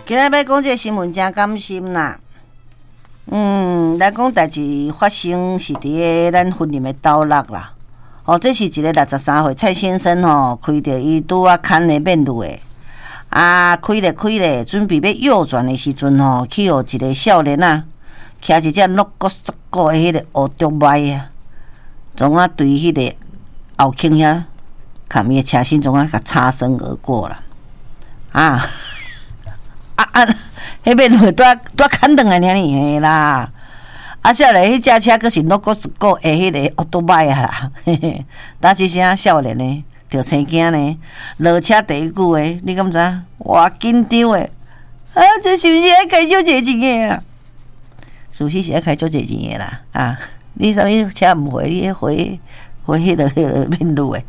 今仔要讲这个新闻真甘心啦。来讲代志发生是伫个咱婚姻的斗六啦。这是一个63岁蔡先生开着伊拄啊牵的面路的，开咧，准备要右转的时阵去互一个少年啊，骑一只六角速过的迄个乌竹麦啊，总啊对迄个后倾遐，看伊的车身总啊甲擦身而过啦。迄面路拄牵转来尔嘿啦。少年迄只车阁是六角速过的迄个乌竹麦啊啦，打一声少年呢，着生惊呢，落车第一句诶，你敢知？偌紧张诶！这是毋是爱开足侪钱诶啊？是是爱开足侪钱诶啦！你啥物车毋回？你回迄个面路诶。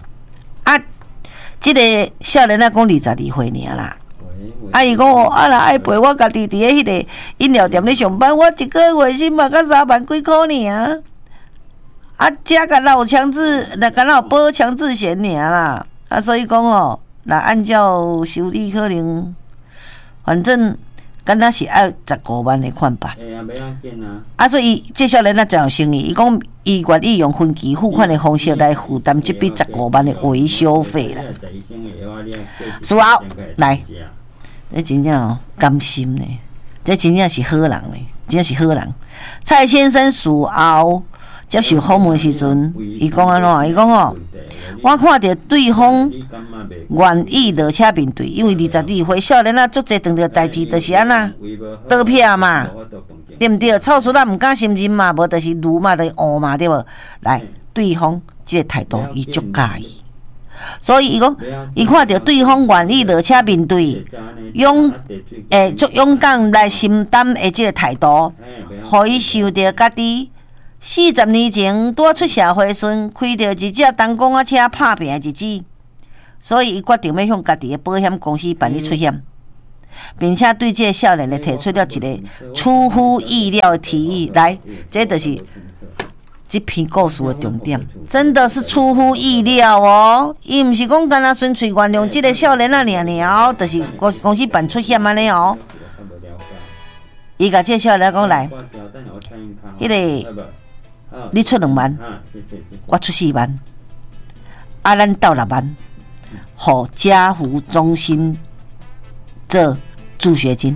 即个少年讲22岁尔啦。伊讲若爱陪我家己伫咧迄个饮料店咧上班，我一个月薪嘛才3万几箍尔。遮敢若有强制，敢若有保强制险尔啦。所以讲若按照修理可能，反正敢若是爱15万的款吧。所以这少年真有诚意，伊讲伊愿意用分期付款的方式来负担这笔15万的维修费啦。事后来。这真正甘心呢，这真正是好人呢，真正是好人。蔡先生事后接受访问时阵，伊讲安怎？伊讲我看到对方愿意落车面对，因为22岁少年足侪撞到代志，就是安那倒撇嘛，对毋对？臭叔毋敢信任嘛，无就是怒嘛，就是恶嘛，对无？来，对方即个态度，伊足介意。所以伊讲，伊看到对方愿意落车面对，足勇敢来承担的即个态度，互伊想到家己40年前拄出社会时，开着一只东公仔车拍拼的日子，所以伊决定要向家己的保险公司办理出险，并且对这个少年提出了一个出乎意料的提议。来，这就是这篇故事的重点，真的是出乎意料哦！伊毋是讲干那纯粹原谅这个少年啊，尔，就是公司办出险安尼哦。伊甲这个少年讲来，迄个你出2万，我出4万，咱斗6万，互家福中心做助学金。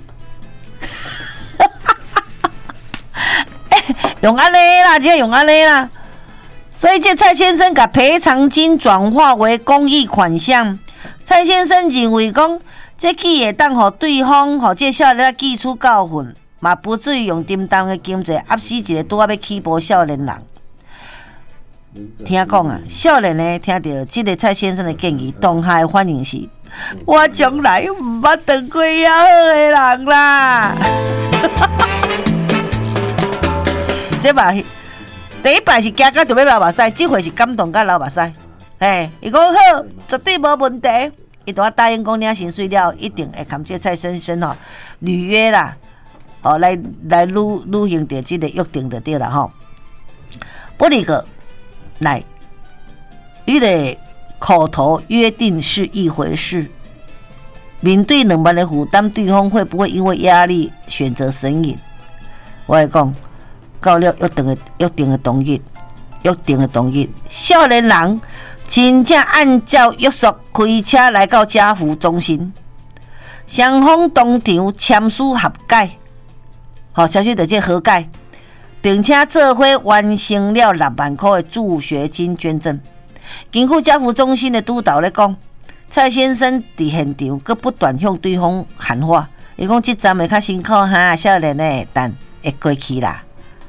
用安尼啦，只用安尼啦，所以这蔡先生把赔偿金转化为公益款项。蔡先生认为讲，这起会当互对方互这少年记出教训，嘛不至于用沉重的经济压死一个拄仔要起步少年人。听讲少年呢听到这个蔡先生的建议，当下的反应是：我将来毋捌当过遐好的人啦。这把第一摆是惊到就要流目屎，这回是感动到流目屎。伊讲好，绝对无问题。伊都答应讲领薪水了，一定会跟这蔡先生履约啦，来履行着这个约定就对了不离个来，迄个口头约定是一回事，面对2万的负担，对方会不会因为压力选择神隐？我会讲。到了约定的当日，少年人真正按照约束开车来到家福中心，双方当场签署和解，签署的这和解，并且做伙完成了6万块的助学金捐赠。根据家福中心的督导来讲，蔡先生伫现场佮不断向对方喊话，伊讲这站会较辛苦哈，少年的但会过去啦。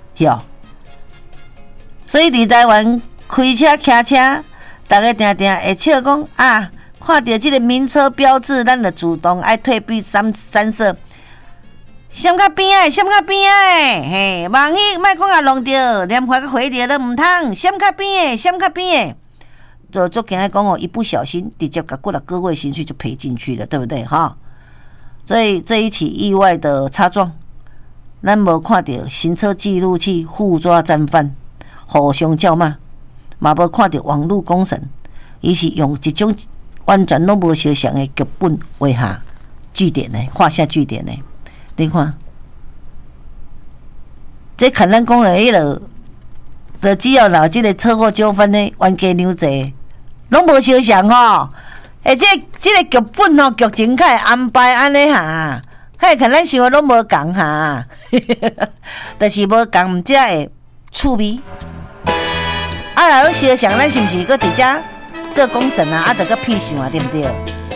所以伫台湾开车骑车，大家定定会笑讲看到这个名车标志，咱就自动爱退避三舍，闪较边仔，闪较边仔，嘿，万一莫讲弄着，连花个回着都唔通，闪较边仔，闪较边仔，就足惊讲一不小心直接把各位薪水就赔进去了，对不对所以这一起意外的擦撞。咱无看到行车记录器互抓战犯，互相叫骂，嘛无看到网络公审，伊是用一种完全拢无相像的剧本画下句点呢，画下句点呢。你看，这看咱讲的迄落，就只要有即个车祸纠纷呢，冤家娘济，拢无相像吼。即个剧本吼，剧情较会安排安尼哈，较会看咱想的拢无共哈，就是无共，毋才会趣味。啊，若相像，咱是毋是搁伫遮做公审啊？啊，得个屁想啊，对不对？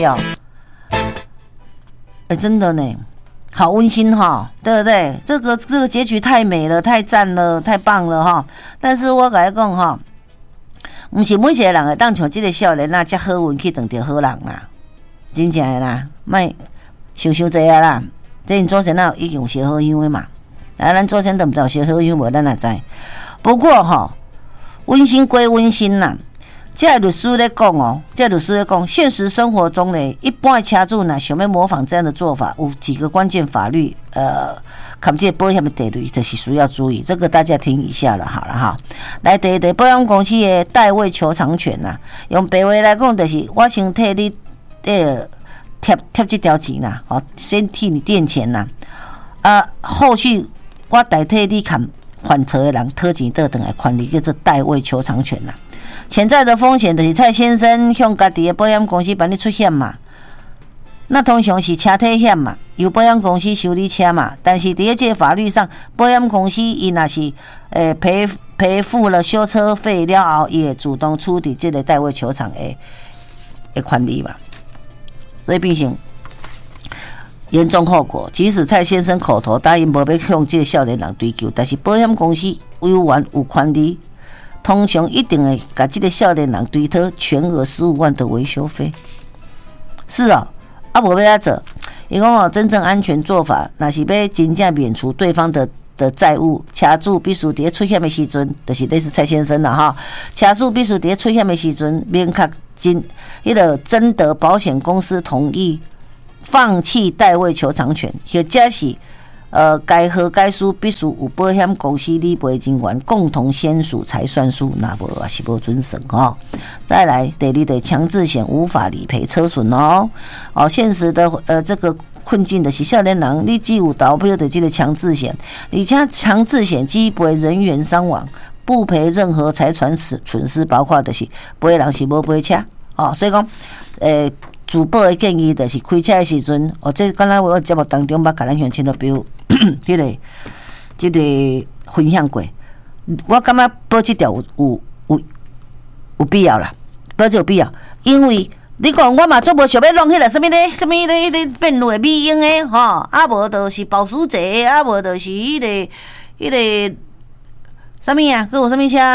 真的呢，好温馨哈，对不对？这个结局太美了，太赞了，太棒了哈！但是我甲你讲哈，毋是每一个人会当像这个少年啊，遮好运去当着好人啦，真正的啦，莫想济啊啦！这因祖先啊已经有烧好香的嘛，咱祖先都毋知有烧好香无，咱也知。不过哈，温馨归温馨啦。这律师咧讲哦，现实生活中呢，一般的车主呢想要模仿这样的做法，有几个关键法律看这保险的法律，就是需要注意。这个大家听一下了，好了哈。来，第一，保险公司的代位求偿权呐，用白话来讲，就是我先替你贴这条钱呐，哦，先替你垫钱呐，后续我代替你还车的人讨钱倒转来还你，叫做代位求偿权呐。潜在的风险就是蔡先生向家己的保险公司帮你出险嘛，那通常是车体险嘛，由保险公司修理车嘛。但是伫这个法律上，保险公司伊若是赔付了修车费了后，伊会主动处理这个代位求偿的权利嘛。所以变成严重后果。即使蔡先生口头答应无要向这个少年人追究，但是保险公司委员有权利。通常一定会把这个少年人追讨全额15万的维修费。是哦，无要安做。伊讲哦，真正安全做法，若是要真正免除对方的债务，车主必须伫出险的时阵，就是类似蔡先生啦哈。车主必须伫出险的时阵，明确征得保险公司同意，放弃代位求偿权，或者是。该和该书必须有保险公司理赔人员共同签署才算数，那无也是无准绳哦。再来，第二的强制险无法理赔车损哦。现实的这个困境的是少年人，你只有投标的这个强制险，而且强制险只赔人员伤亡，不赔任何财产损失，包括的是赔人是无赔车哦。所以讲，自保的建议就是开车的时阵，这刚才我节目当中捌甲咱乡亲都比如这个分享过，我感觉保这条有必要啦，保这有必要，因为你讲我嘛做无想要弄迄个什么咧辩论的美英的吼，啊无就是保时捷，啊无就是迄个什么啊，佮有什么车？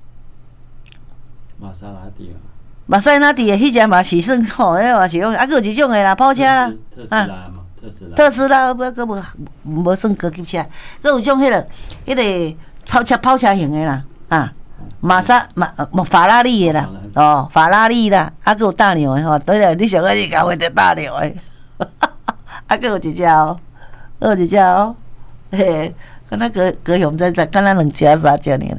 玛莎拉蒂啊。 玛莎拉蒂的迄只嘛是算吼，迄嘛是用，还有一种的啦，跑车啦，特斯拉，佮无算高级车，佮有种迄个跑车型的啦，法拉利的啦，法拉利啦，还佮有大牛的吼，对了，你上个是搞会着大牛的，还佮有一只哦，嘿，敢若高雄在，敢若2只3只呢。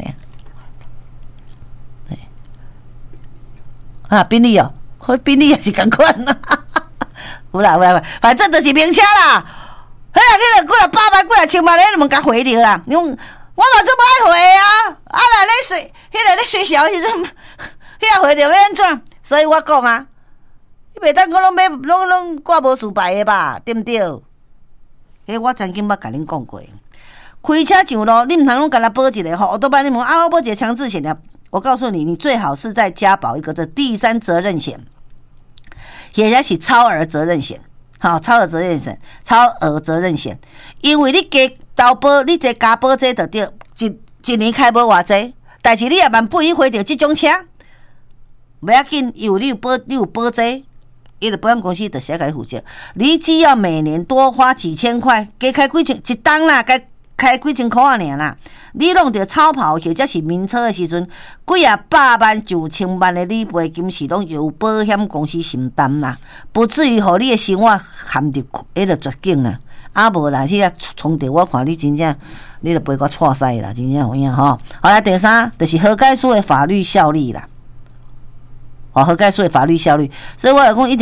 宾利哦，宾利也是同款啦，有啦，反正就是名车啦。迄个几啊百万、几啊千万，你们甲回着啦。我嘛做不爱回啊，来咧水，咧水小时阵，遐回着要安怎？所以我讲啊，你袂当讲拢挂无事牌的吧，对不对？我曾经捌甲恁讲过。开车上路，你唔通拢甲他保一个吼，都把你问我保一个强制险的。我告诉你，你最好是再加保一个这第三责任险，或者是超额责任险。好，超额责任险，因为你加投保，你这加保这就对，一年开无偌济，但是你也万不一回到这种车，不要紧，你有保这。伊的保险公司就写给你负责，你只要每年多花几千块，加开几千一档啦，该开几千块尔啦。你弄到超跑或者是名车的时阵，几啊百万、9000万的理赔金是拢由保险公司承担啦，不至于互你的生活陷入迄个绝境啦。无啦，迄个冲着我看你真正，你就赔我错赛啦，真正有影吼。好啦，第三就是和解书的法律效力啦。和解书的法律效力，所以我来讲一定要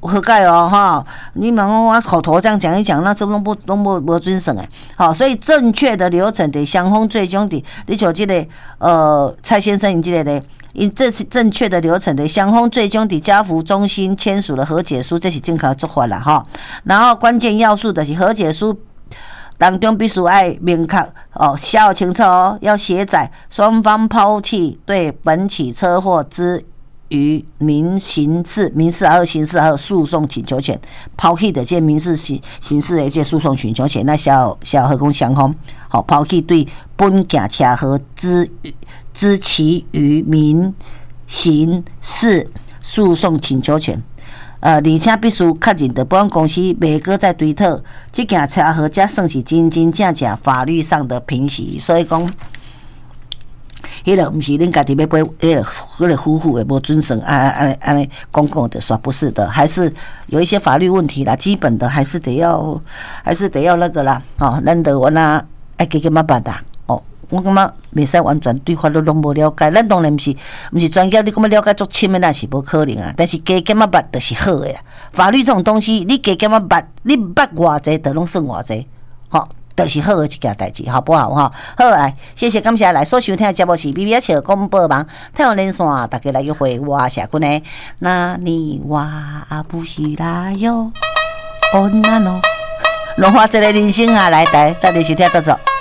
何解哦哈？你们我口头这样讲一讲，那是拢不准绳诶。好，所以正确的流程得双方最终的，你像这个蔡先生，你这个咧，因这是正确的流程的，双方最终的家扶中心签署了和解书，这是正确的做法啦哈。然后关键要素的是和解书当中必须爱明确哦，写好清楚哦，要写载双方抛弃对本起车祸之于民事还有刑事还有诉讼请求权，抛弃的这民事刑事的这诉讼请求权，那小何讲双方好抛弃对本件车祸之其于民刑事诉讼请求权。而且必须确认的保险公司袂搁再追讨这件车祸，才算是真正法律上的平息。所以讲，迄个毋是恁家己要买迄个夫妇的无准绳安尼讲的说不是的，还是有一些法律问题啦，基本的还是得要那个啦，哦，咱得原来爱加减仔捌啦，哦。我感觉袂使完全对法律拢无了解，咱当然毋是专业，你感觉了解足深的那是无可能啊。但是加减仔捌就是好的啊。法律这种东西，你加减仔捌，你捌偌济，就拢算偌济，吼，就是好的一件代志，好不好？哈，好来，谢谢感谢来所收听的节目是 BBH 广播网，太阳连线，大家来约会我社群的，那你我不是来哟，哦那喏，浪花这个人生啊，来带你收听到走。